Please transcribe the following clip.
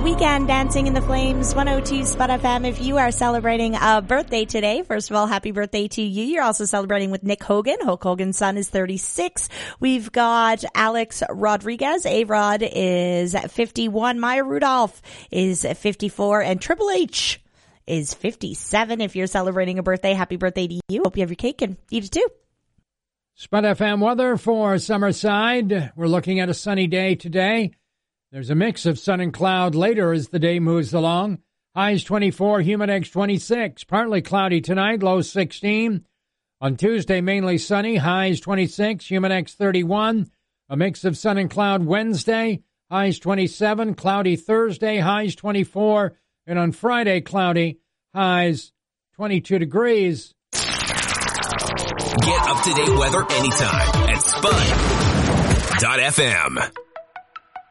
Weekend Dancing in the Flames, 102 Spot FM. If you are celebrating a birthday today, first of all, happy birthday to you. You're also celebrating with Nick Hogan. Hulk Hogan's son is 36. We've got Alex Rodriguez. A-Rod is 51. Maya Rudolph is 54. And Triple H is 57. If you're celebrating a birthday, happy birthday to you. Hope you have your cake and eat it too. Spot FM weather for Summerside. We're looking at a sunny day today. There's a mix of sun and cloud later as the day moves along. Highs 24, humidex 26. Partly cloudy tonight, low 16. On Tuesday, mainly sunny, highs 26, humidex 31. A mix of sun and cloud Wednesday, highs 27. Cloudy Thursday, highs 24. And on Friday, cloudy, highs 22 degrees. Get up-to-date weather anytime at Spud.fm.